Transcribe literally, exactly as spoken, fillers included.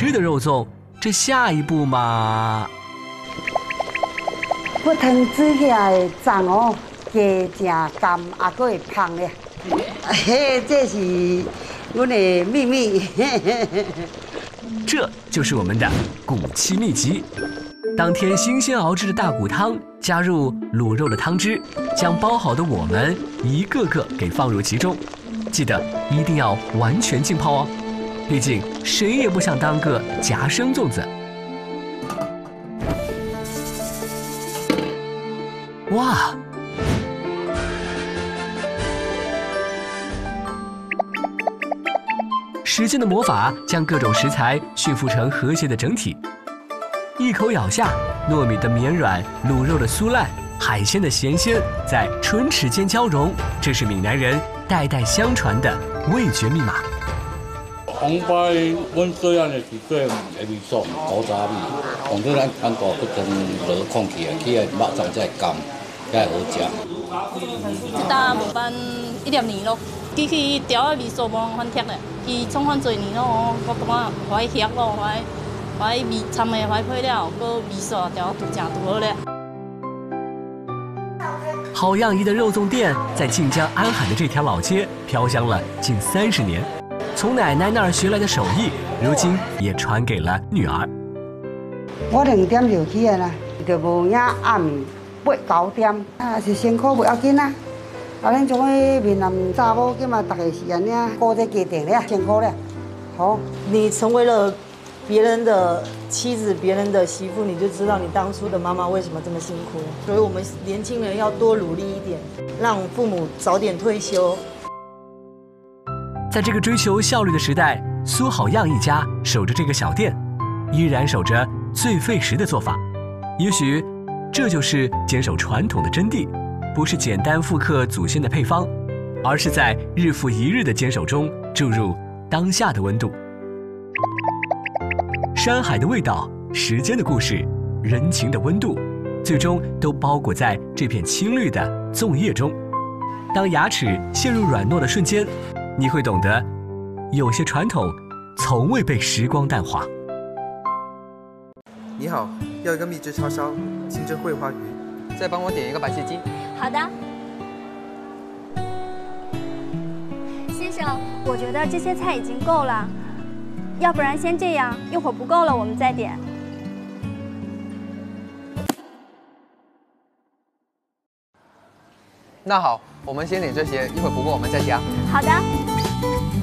吃的肉粽，这下一步嘛， 骨汤煮起来的粽哦，加正甘，也搁会香咧。嘿，这是阮的秘密。 这就是我们的骨漆秘籍。当天新鲜熬制的大骨汤，加入卤肉的汤汁，将包好的我们一个个给放入其中。记得一定要完全浸泡哦，毕竟谁也不想当个夹生粽子。哇！时间的魔法将各种食材驯服成和谐的整体。一口咬下，糯米的绵软，卤肉的酥烂，海鲜的咸鲜，在唇齿间交融，这是闽南人代代相传的味觉密码。 红摆阮做安的是做的味爽，古早味，当做咱韩国不同落空起来，起来肉粽才会甘，才会好食。 这搭无办一两年咯，其实调的味素无反贴咧，伊创款侪年咯，我感觉怀咸咯，怀怀味掺的怀配料，搁味素调都正拄好咧。 好样姨的肉粽店在晋江安海的这条老街飘香了近三十年，从奶奶那儿学来的手艺，如今也传给了女儿。 我两点就起来啦，就无影暗八九点，啊是辛苦不要紧啊。啊，咱种个闽南查某，今嘛大家是安尼过这家庭咧，辛苦咧。好， 你成为了别人的妻子、别人的媳妇，你就知道你当初的妈妈为什么这么辛苦。所以我们年轻人要多努力一点，让父母早点退休。 在这个追求效率的时代，苏好样一家守着这个小店，依然守着最费时的做法。也许这就是坚守传统的真谛，不是简单复刻祖先的配方，而是在日复一日的坚守中注入当下的温度。山海的味道，时间的故事，人情的温度，最终都包裹在这片青绿的粽叶中。当牙齿陷入软糯的瞬间，你会懂得，有些传统从未被时光淡化。 你好，要一个秘制叉烧，清蒸桂花鱼， 再帮我点一个白切鸡。 好的。先生，我觉得这些菜已经够了，要不然先这样，一会儿不够了我们再点。 那好，我们先点这些，一会儿不够我们再加。 好的。